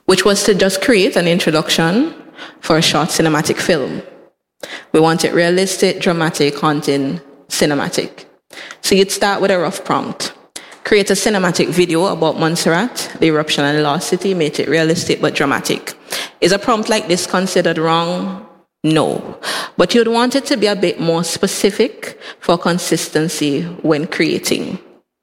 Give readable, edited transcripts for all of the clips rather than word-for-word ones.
which was to just create an introduction for a short cinematic film. We want it realistic, dramatic, haunting, cinematic. So you'd start with a rough prompt. Create a cinematic video about Montserrat, the eruption and the lost city, make it realistic but dramatic. Is a prompt like this considered wrong? No. But you'd want it to be a bit more specific for consistency when creating.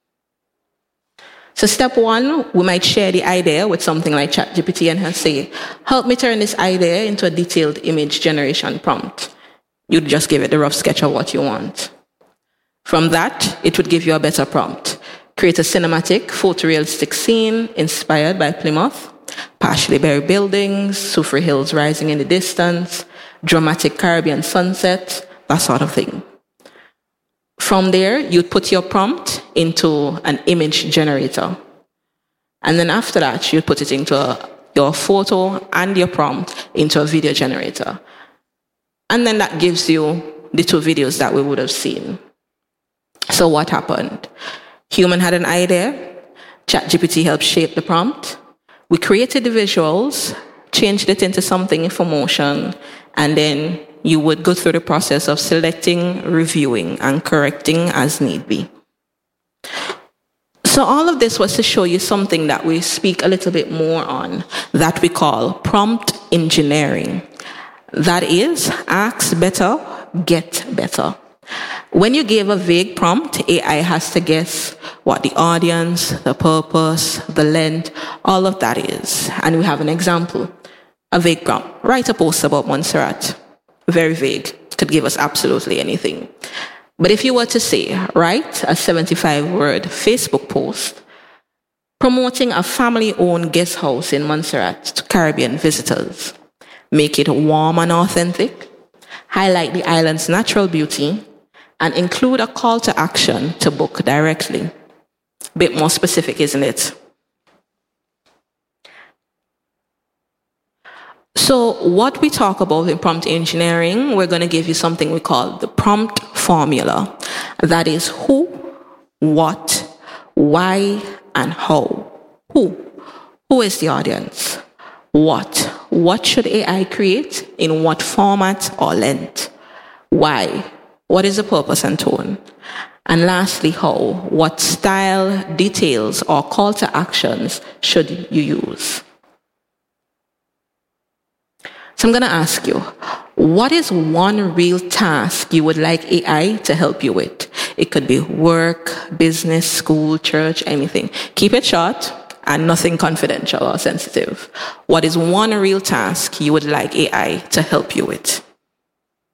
So step one, we might share the idea with something like ChatGPT and say, help me turn this idea into a detailed image generation prompt. You'd just give it a rough sketch of what you want. From that, it would give you a better prompt. Create a cinematic, photorealistic scene inspired by Plymouth, partially buried buildings, Soufri Hills rising in the distance, dramatic Caribbean sunset, that sort of thing. From there, you'd put your prompt into an image generator. And then after that, you'd put it into your photo and your prompt into a video generator. And then that gives you the two videos that we would have seen. So what happened? Human had an idea. ChatGPT helped shape the prompt. We created the visuals, changed it into something for motion, and then you would go through the process of selecting, reviewing, and correcting as need be. So all of this was to show you something that we speak a little bit more on that we call prompt engineering. That is, ask better, get better. When you give a vague prompt, AI has to guess what the audience, the purpose, the length, all of that is. And we have an example. A vague prompt. Write a post about Montserrat. Very vague. Could give us absolutely anything. But if you were to say, write a 75-word Facebook post promoting a family-owned guest house in Montserrat to Caribbean visitors, make it warm and authentic, highlight the island's natural beauty, and include a call to action to book directly. Bit more specific, isn't it? So what we talk about in prompt engineering, we're going to give you something we call the prompt formula. That is who, what, why, and how. Who is the audience? What should AI create? In what format or length? Why? What is the purpose and tone? And lastly, how? What style, details, or call to actions should you use? So I'm going to ask you, what is one real task you would like AI to help you with? It could be work, business, school, church, anything. Keep it short and nothing confidential or sensitive. What is one real task you would like AI to help you with?